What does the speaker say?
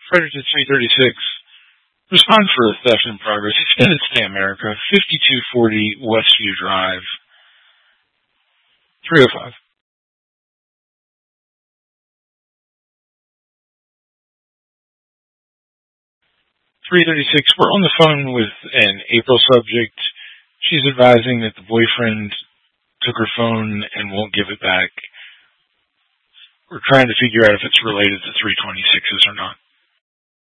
Fredericton 336. Respond for a theft in progress. Extended Stay America. 5240 Westview Drive. 305. 336. We're on the phone with an April subject. She's advising that the boyfriend took her phone and won't give it back. We're trying to figure out if it's related to 326s or not.